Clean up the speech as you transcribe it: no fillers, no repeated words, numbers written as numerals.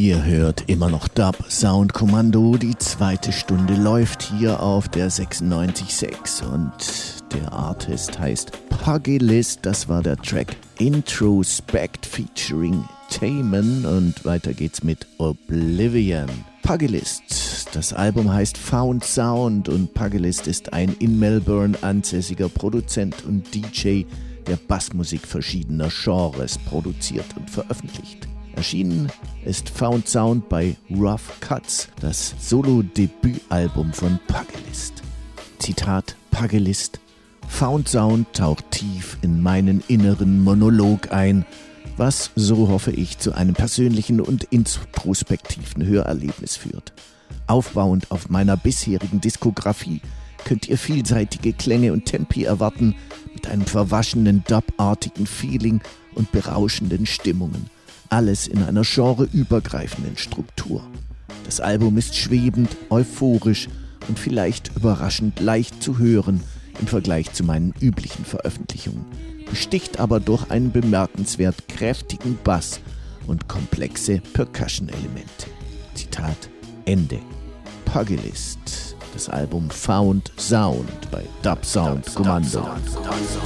Ihr hört immer noch Dub Sound Kommando. Die zweite Stunde läuft hier auf der 96.6 und der Artist heißt Pugilist. Das war der Track Introspect featuring Taman und weiter geht's mit Oblivion. Pugilist. Das Album heißt Found Sound und Pugilist ist ein in Melbourne ansässiger Produzent und DJ, der Bassmusik verschiedener Genres produziert und veröffentlicht. Erschienen ist Found Sound bei Rough Cuts, das Solo-Debütalbum von Pugilist. Zitat Pugilist: Found Sound taucht tief in meinen inneren Monolog ein, was, so hoffe ich, zu einem persönlichen und introspektiven Hörerlebnis führt. Aufbauend auf meiner bisherigen Diskografie könnt ihr vielseitige Klänge und Tempi erwarten, mit einem verwaschenen, Dub-artigen Feeling und berauschenden Stimmungen. Alles in einer genreübergreifenden Struktur. Das Album ist schwebend, euphorisch und vielleicht überraschend leicht zu hören im Vergleich zu meinen üblichen Veröffentlichungen, besticht aber durch einen bemerkenswert kräftigen Bass und komplexe Percussion-Elemente. Zitat Ende. Pugilist. Das Album Found Sound bei Dub Sound Kommando.